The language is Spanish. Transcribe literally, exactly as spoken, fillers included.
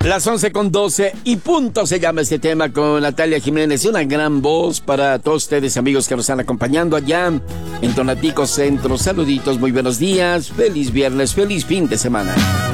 Las once con doce y punto se llama este tema con Natalia Jiménez. Una gran voz para todos ustedes, amigos que nos están acompañando allá en Tonatico Centro. Saluditos, muy buenos días, feliz viernes, feliz fin de semana.